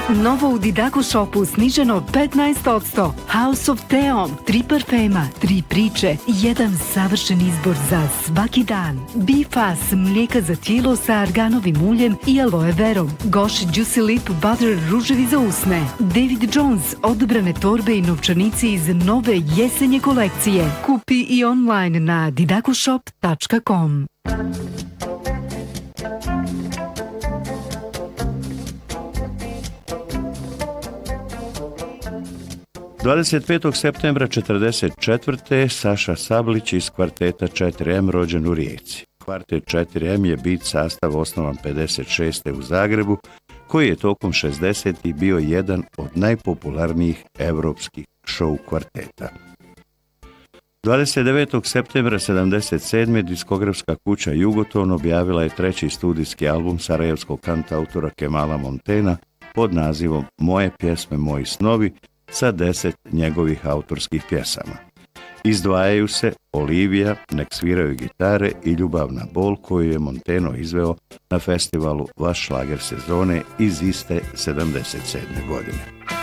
Novo u Didaco Shopu sniženo 15%. House of Theon, 3 parfema, 3 priče, jedan savršen izbor za svaki dan. Bifas, mlijeka za tijelo sa arganovim uljem i aloe verom. Gosh Juicy Lip Butter, ruževi za usne. David Jones, odabrane torbe i novčanici iz nove jesenje kolekcije. Kupi i online na didacoshop.com. 25. septembra 1944. Saša Sablić iz kvarteta 4M rođen u Rijeci. Kvartet 4M je bit sastav osnovan 56. u Zagrebu, koji je tokom 60. bio jedan od najpopularnijih evropskih show kvarteta. 29. septembra 1977. diskografska kuća Jugoton objavila je treći studijski album sarajevskog kantautora Kemala Montena pod nazivom Moje pjesme, moji snovi, sa 10 njegovih autorskih pjesama. Izdvajaju se Olivija, Nek sviraju gitare i Ljubavna bol koju je Monteno izveo na festivalu Vaš šlager sezone iz iste 77. godine.